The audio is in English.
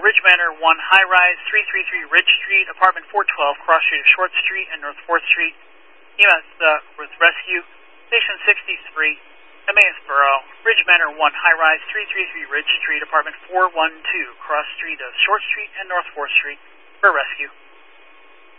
Ridge Manor 1 High Rise, 333 Ridge Street, apartment 412, cross street of Short Street and North 4th Street. EMS with rescue. Station 63, Emmausboro, Ridge Manor 1 High Rise, 333 Ridge Street, apartment 412, cross street of Short Street and North 4th Street for rescue.